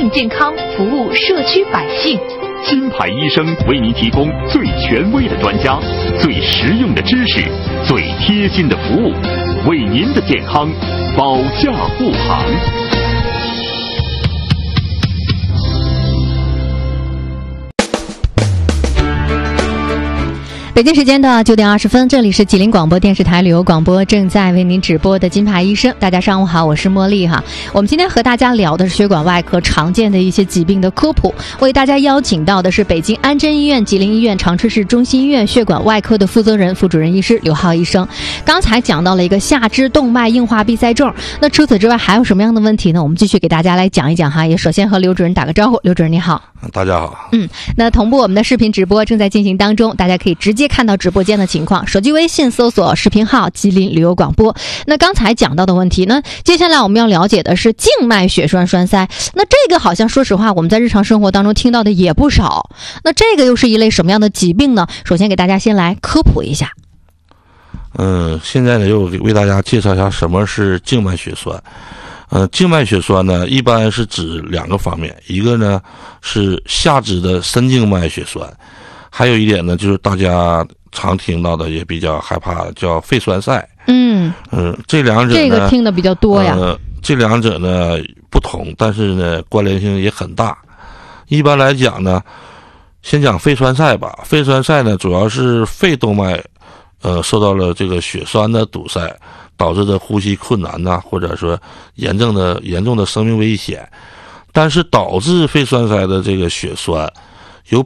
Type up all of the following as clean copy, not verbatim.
命健康，服务社区百姓。 金牌医生为您提供最权威的专家、最实用的知识、最贴心的服务，为您的健康保驾护航。 北京时间的9点20分，这里是吉林广播电视台旅游广播正在为您直播的金牌医生。大家上午好，我是茉莉哈。我们今天和大家聊的是血管外科常见的一些疾病的科普，为大家邀请到的是北京安贞医院、吉林医院长春市中心医院血管外科的负责人、副主任医师刘浩医生。刚才讲到了一个下肢动脉硬化闭塞症，那除此之外还有什么样的问题呢？我们继续给大家来讲一讲哈。也首先和刘主任打个招呼，刘主任你好。 大家好。 那同步我们的视频直播正在进行当中，大家可以直接看到直播间的情况，手机微信搜索视频号吉林旅游广播。那刚才讲到的问题呢，接下来我们要了解的是静脉血栓栓塞。那这个好像说实话我们在日常生活当中听到的也不少，那这个又是一类什么样的疾病呢？首先给大家先来科普一下。 现在呢又为大家介绍一下什么是静脉血栓。静脉血栓呢一般是指两个方面，一个呢是下肢的深静脉血栓，还有一点呢就是大家常听到的也比较害怕的叫肺栓塞。这两者呢这个听的比较多呀。 这两者呢不同，但是呢关联性也很大。一般来讲呢，先讲肺栓塞吧。肺栓塞呢主要是肺动脉受到了这个血栓的堵塞，导致的呼吸困难呐，或者说严重的生命危险。但是导致肺栓塞的这个血栓有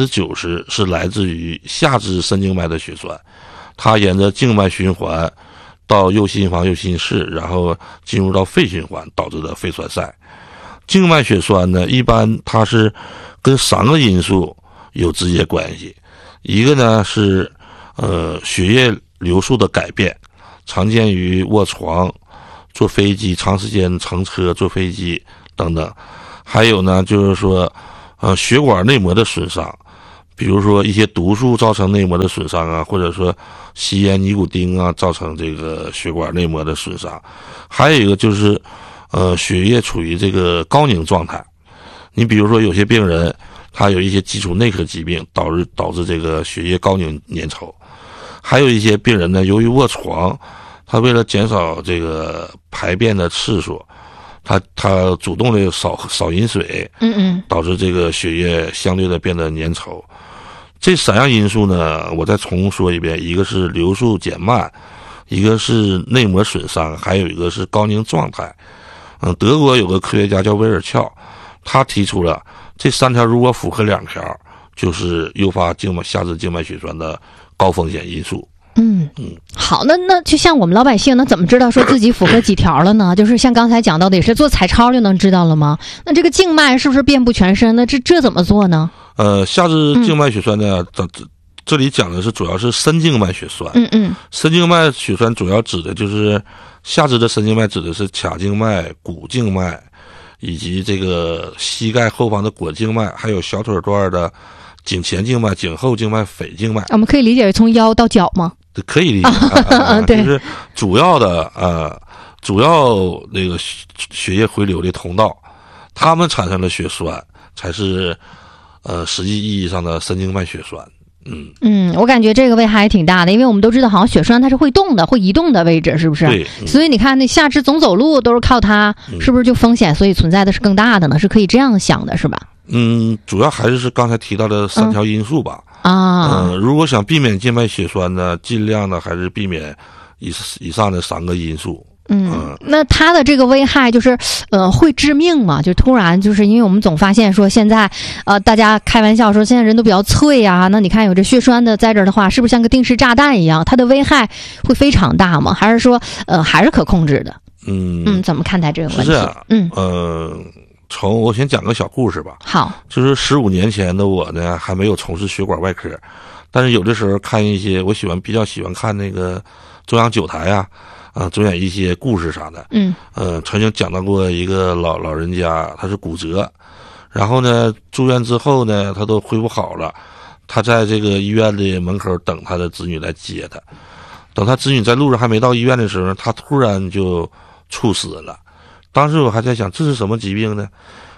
90%是来自于下肢深静脉的血栓，它沿着静脉循环到右心房、右心室，然后进入到肺循环，导致的肺栓塞。静脉血栓呢，一般它是跟3个因素有直接关系。一个呢是血液流速的改变，常见于卧床、坐飞机、长时间乘车、坐飞机等等。还有呢就是说血管内膜的损伤，比如说一些毒素造成内膜的损伤啊，或者说吸烟尼古丁啊造成这个血管内膜的损伤。还有一个就是血液处于这个高凝状态。你比如说有些病人他有一些基础内科疾病导致这个血液高凝粘稠。还有一些病人呢，由于卧床，他为了减少这个排便的次数，他主动的少饮水，导致这个血液相对的变得粘稠。这3样因素呢，我再重说一遍，一个是流速减慢，一个是内膜损伤，还有一个是高凝状态。德国有个科学家叫威尔翘，他提出了这3条如果符合2条，就是诱发下肢静脉血栓的高风险因素。 好，那就像我们老百姓，那怎么知道说自己符合几条了呢？就是像刚才讲到的，也是做彩超就能知道了吗？那这个静脉是不是遍布全身？那这怎么做呢？ 下肢静脉血栓呢，这里讲的是主要是深静脉血栓。深静脉血栓主要指的就是下肢的深静脉，指的是髂静脉、股静脉，以及这个膝盖后方的腘静脉，还有小腿段的颈前静脉、颈后静脉、腓静脉。 我们可以理解为从腰到脚吗？ 可以理解。 对， 就是主要那个血液回流的通道，它们产生了血栓，才是实际意义上的深静脉血栓。 我感觉这个危害还挺大的，因为我们都知道好像血栓它是会动的、会移动的位置，是不是？ 对。 所以你看那下肢总走路都是靠它，是不是就风险所以存在的是更大的呢？是可以这样想的，是吧？ 主要还是刚才提到的3条因素吧。如果想避免静脉血栓呢，尽量的还是避免以上的3个因素。 那它的这个危害就是会致命吗？就突然就是因为我们总发现说现在大家开玩笑说现在人都比较脆啊，那你看有这血栓的在这儿的话，是不是像个定时炸弹一样？它的危害会非常大吗？还是说还是可控制的？怎么看待这个问题？ 是这样。我先讲个小故事吧。好，就是15年前的我呢，还没有从事血管外科，但是有的时候看一些，我比较喜欢看那个中央9台啊，总演一些故事啥的。曾经讲到过一个老人家，他是骨折，然后呢住院之后呢，他都恢复好了，他在这个医院的门口等他的子女来接他，等他子女在路上还没到医院的时候，他突然就猝死了。当时我还在想这是什么疾病呢？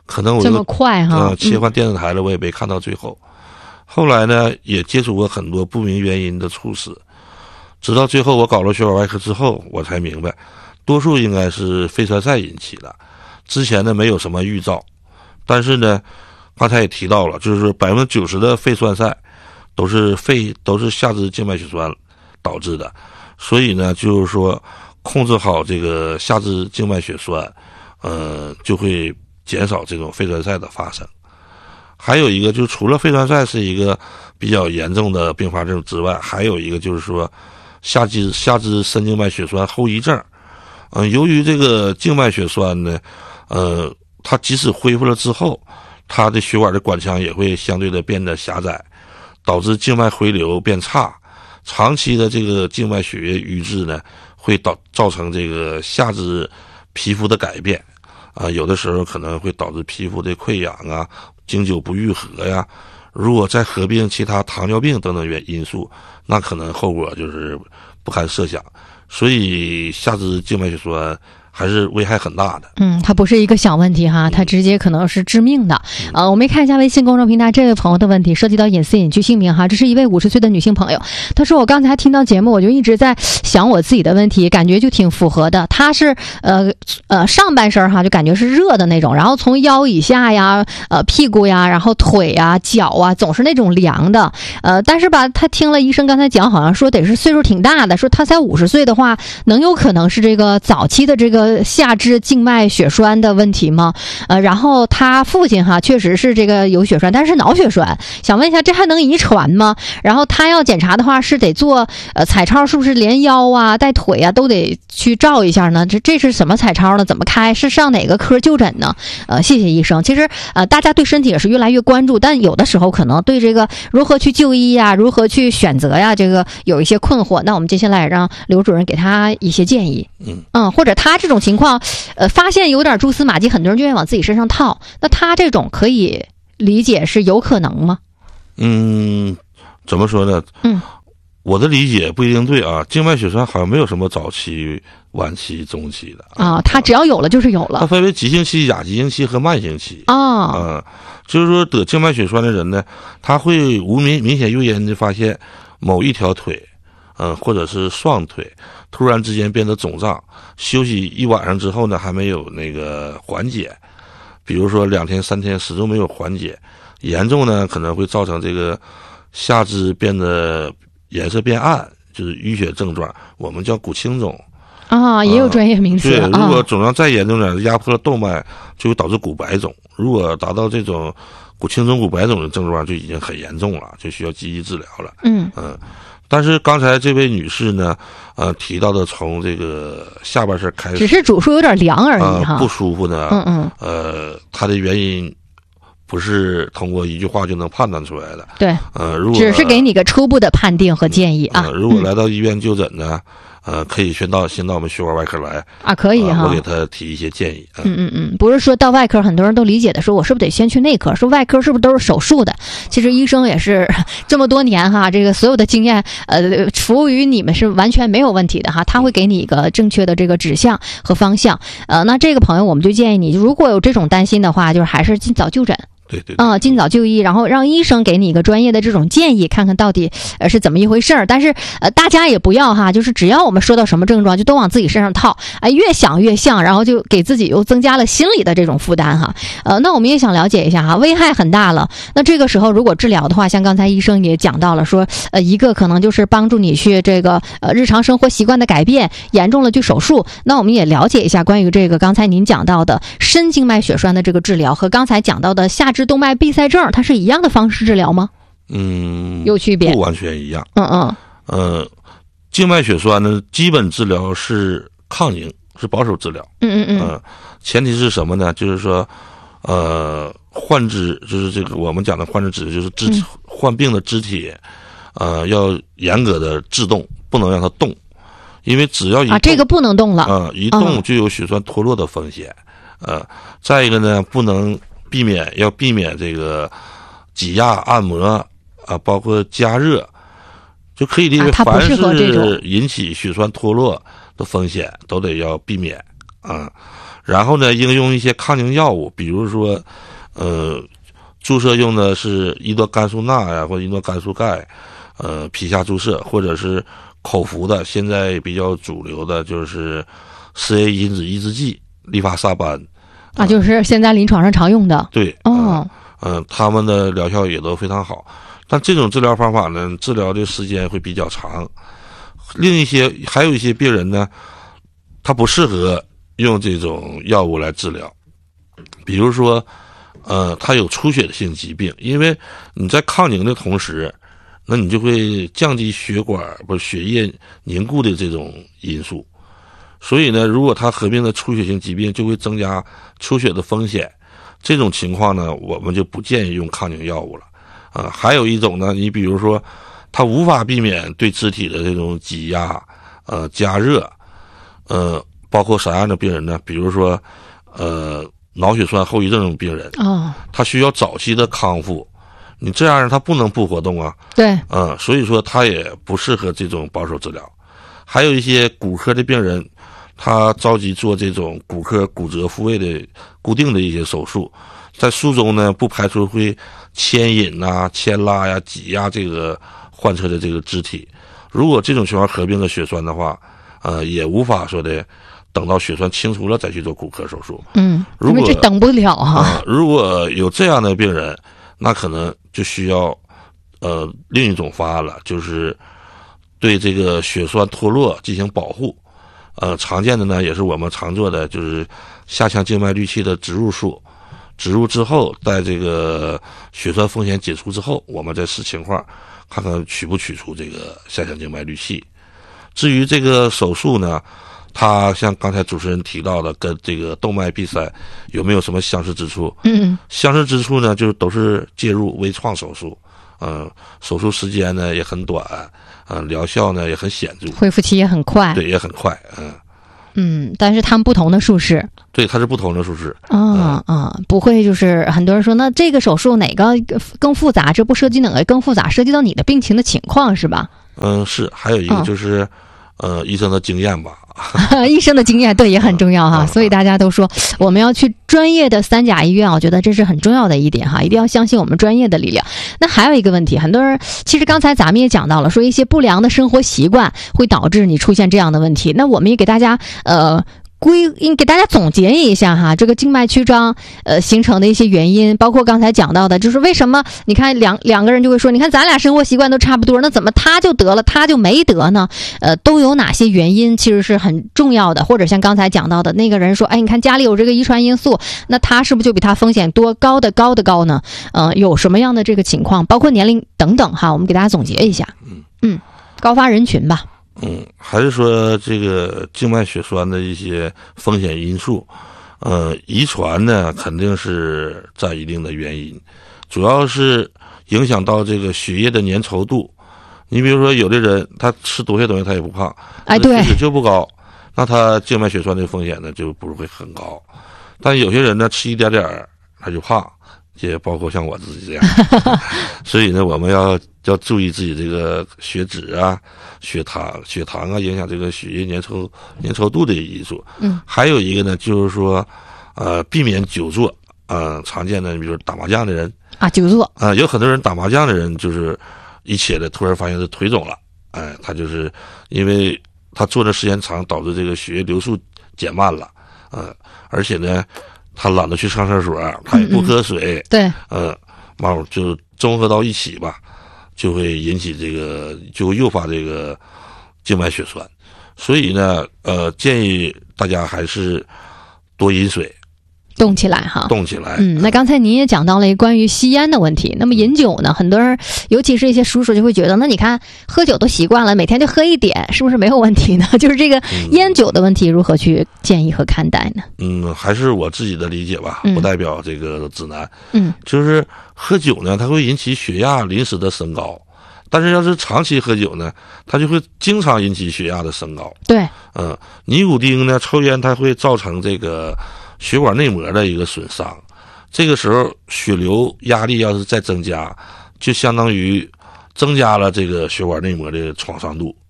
可能我这么快哈， 切换电视台了，我也没看到最后。后来呢，也接触过很多不明原因的猝死，直到最后我搞了血管外科之后，我才明白，多数应该是肺栓塞引起的。之前呢没有什么预兆，但是呢，刚才也提到了，就是说90%的肺栓塞都是下肢静脉血栓导致的，所以呢，就是说控制好这个下肢静脉血栓，就会减少这种肺栓塞的发生。还有一个就是除了肺栓塞是一个比较严重的并发症之外，还有一个就是说下肢深静脉血栓后遗症。由于这个静脉血栓呢，它即使恢复了之后，它的血管的管腔也会相对的变得狭窄，导致静脉回流变差。长期的这个静脉血液瘀滞呢，会造成这个下肢皮肤的改变，有的时候可能会导致皮肤的溃疡啊、经久不愈合呀。如果再合并其他糖尿病等等因素，那可能后果就是不堪设想。所以下肢静脉血栓还是危害很大的。 它不是一个小问题哈，它直接可能是致命的。我们看一下微信公众平台这位朋友的问题，涉及到隐私隐居姓名哈，这是一位50岁的女性朋友，她说我刚才听到节目，我就一直在想我自己的问题，感觉就挺符合的。她是上半身哈就感觉是热的那种，然后从腰以下呀、屁股呀，然后腿呀、脚啊，总是那种凉的。但是吧，她听了医生刚才讲，好像说得是岁数挺大的，说她才50岁的话，能有可能是这个早期的这个下肢静脉血栓的问题吗？然后他父亲哈确实是这个有血栓，但是脑血栓，想问一下这还能遗传吗？然后他要检查的话是得做彩超，是不是连腰啊带腿啊都得去照一下呢？这是什么彩超呢？怎么开？是上哪个科就诊呢？谢谢医生。其实大家对身体也是越来越关注，但有的时候可能对这个如何去就医呀、如何去选择呀，这个有一些困惑。那我们接下来让刘主任给他一些建议。或者他这种情况，发现有点蛛丝马迹，很多人就愿意往自己身上套。那他这种可以理解是有可能吗？ 怎么说呢？我的理解不一定对啊。静脉血栓好像没有什么早期、晚期、中期的啊， 它只要有了就是有了。 它分为急性期、亚急性期和慢性期就是说得静脉血栓的人呢，他会明显诱因的发现某一条腿，或者是双腿突然之间变得肿胀，休息一晚上之后呢，还没有那个缓解，比如说2天3天始终没有缓解，严重呢可能会造成这个下肢变得颜色变暗，就是淤血症状，我们叫骨青肿也有专业名词。 对，如果肿胀再严重点，压迫了动脉，就会导致骨白肿。如果达到这种骨青肿、骨白肿的症状，就已经很严重了，就需要积极治疗了。但是刚才这位女士呢，提到的从这个下半身开始， 只是主诉有点凉而已哈， 不舒服呢。她的原因不是通过一句话就能判断出来的。 对， 如果只是给你个初步的判定和建议啊。 如果来到医院就诊呢，可以先到我们血管外科来可以哈， 我给他提一些建议。 不是说到外科，很多人都理解的说，我是不是得先去内科？说外科是不是都是手术的？其实医生也是这么多年哈，这个所有的经验，服务于你们是完全没有问题的哈。他会给你一个正确的这个指向和方向。那这个朋友我们就建议你，如果有这种担心的话，就是还是尽早就诊。 对， 尽早就医，然后让医生给你一个专业的这种建议，看看到底是怎么一回事儿。但是大家也不要哈，就是只要我们说到什么症状，就都往自己身上套，越想越像，然后就给自己又增加了心理的这种负担哈。那我们也想了解一下哈，危害很大了。那这个时候如果治疗的话，像刚才医生也讲到了，说一个可能就是帮助你去这个日常生活习惯的改变，严重了就手术。那我们也了解一下关于这个刚才您讲到的深静脉血栓的这个治疗和刚才讲到的下肢动脉闭塞症，它是一样的方式治疗吗？有区别？ 不完全一样。静脉血栓呢，基本治疗是抗凝，是保守治疗。前提是什么呢？就是说，患肢就是这个我们讲的患肢指的就是患病的肢体，要严格的制动，不能让它动，因为只要一动这个不能动了一动就有血栓脱落的风险。再一个呢，要避免这个挤压、按摩包括加热，就可以理解凡是引起血栓脱落的风险都得要避免然后呢，应用一些抗凝药物，比如说，注射用的是一诺甘素钠呀，或者一诺甘素钙，皮下注射，或者是口服的。现在比较主流的就是 4A 因子抑制剂利伐沙班， 就是现在临床上常用的。 对，他们的疗效也都非常好。但这种治疗方法呢，治疗的时间会比较长。还有一些病人呢，他不适合用这种药物来治疗，比如说，他有出血性疾病，因为你在抗凝的同时，那你就会降低血液凝固的这种因素，所以呢，如果他合并了出血性疾病，就会增加出血的风险。这种情况呢，我们就不建议用抗凝药物了。还有一种呢，你比如说，他无法避免对肢体的这种挤压、加热，包括啥样的病人呢？比如说，脑血栓后遗症病人，他需要早期的康复，你这样他不能不活动啊。 对， 所以说他也不适合这种保守治疗。还有一些骨科的病人，他着急做这种骨科骨折复位的固定的一些手术，在术中呢，不排除会牵引牵拉呀、挤压这个患者的这个肢体。如果这种情况合并了血栓的话，也无法说的等到血栓清除了再去做骨科手术。 因为这等不了哈。 如果有这样的病人，那可能就需要另一种方案了，就是对这个血栓脱落进行保护。常见的呢，也是我们常做的，就是下腔静脉滤器的植入术。植入之后，在这个血栓风险解除之后，我们再视情况看看取不取出这个下腔静脉滤器。至于这个手术呢，它像刚才主持人提到的，跟这个动脉闭塞有没有什么相似之处？相似之处呢，就是都是介入微创手术，手术时间呢也很短，疗效呢也很显著， 恢复期也很快。 对，也很快， 但是他们不同的术式。 对，它是不同的术式。 不会就是很多人说，那这个手术哪个更复杂？这不涉及哪个更复杂？涉及到你的病情的情况是吧？ 是，还有一个就是，医生的经验吧。 医生的经验对也很重要哈，所以大家都说我们要去专业的3甲医院，我觉得这是很重要的一点哈，一定要相信我们专业的力量。那还有一个问题，很多人其实刚才咱们也讲到了，说一些不良的生活习惯会导致你出现这样的问题。那我们也给大家给大家总结一下哈，这个静脉曲张形成的一些原因，包括刚才讲到的，就是为什么你看两个人就会说，你看咱俩生活习惯都差不多，那怎么他就得了，他就没得呢？都有哪些原因其实是很重要的，或者像刚才讲到的那个人说，你看家里有这个遗传因素，那他是不是就比他风险高的呢？有什么样的这个情况，包括年龄等等哈，我们给大家总结一下。高发人群吧。 还是说这个静脉血栓的一些风险因素，遗传呢肯定是占一定的原因，主要是影响到这个血液的粘稠度。你比如说有的人他吃多些东西他也不胖， 对， 血脂就不高，那他静脉血栓的风险呢就不会很高。但有些人呢吃一点点他就胖，也包括像我自己这样。所以呢，我们要注意自己这个血脂啊、血糖啊，影响这个血液粘稠度的因素。还有一个呢，就是说，避免久坐。常见的，比如打麻将的人久坐有很多人打麻将的人，就是一起来突然发现是腿肿了，他就是因为他坐的时间长，导致这个血液流速减慢了，而且呢，他懒得去上厕所，他也不喝水， 对， 就综合到一起吧，就会引起就会诱发这个静脉血栓。所以呢，建议大家还是多饮水， 动起来哈， 动起来。 那刚才您也讲到了关于吸烟的问题，那么饮酒呢，很多人尤其是一些叔叔就会觉得，那你看喝酒都习惯了，每天就喝一点，是不是没有问题呢？就是这个烟酒的问题，如何去建议和看待呢？ 还是我自己的理解吧，不代表这个指南。就是喝酒呢，它会引起血压临时的升高，但是要是长期喝酒呢，它就会经常引起血压的升高。 对， 尼古丁呢，抽烟它会造成这个血管内膜的一个损伤，这个时候血流压力要是再增加，就相当于增加了这个血管内膜的创伤度，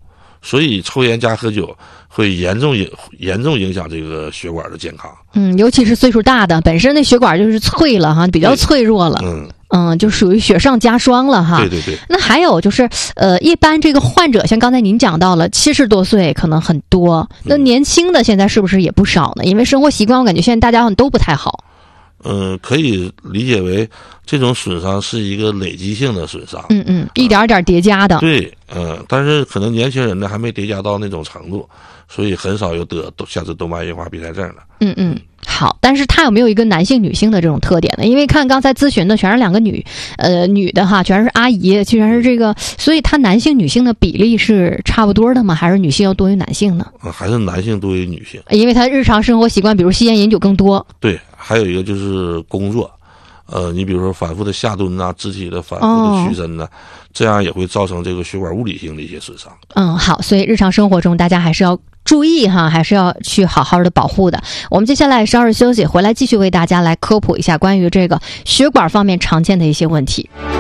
所以抽烟加喝酒会严重影响这个血管的健康。 尤其是岁数大的，本身那血管就是脆了哈，比较脆弱了。就属于雪上加霜了哈。 对对对。 那还有就是，一般这个患者，像刚才您讲到了，70多岁可能很多，那年轻的现在是不是也不少呢？因为生活习惯，我感觉现在大家好像都不太好。 可以理解为这种损伤是一个累积性的损伤。 一点点叠加的。 对，但是可能年轻人呢还没叠加到那种程度，所以很少有得下肢动脉硬化闭塞症的。 好，但是它有没有一个男性女性的这种特点呢？因为看刚才咨询的全是2个女的哈，全是阿姨，全是这个，所以它男性女性的比例是差不多的吗？还是女性要多于男性呢？ 还是男性多于女性， 因为他日常生活习惯，比如吸烟饮酒更多。 对，还有一个就是工作，你比如说反复的下蹲啊，肢体的反复的屈伸呢，这样也会造成这个血管物理性的一些损伤。 好，所以日常生活中大家还是要注意哈，还是要去好好的保护的。我们接下来稍事休息，回来继续为大家来科普一下关于这个血管方面常见的一些问题。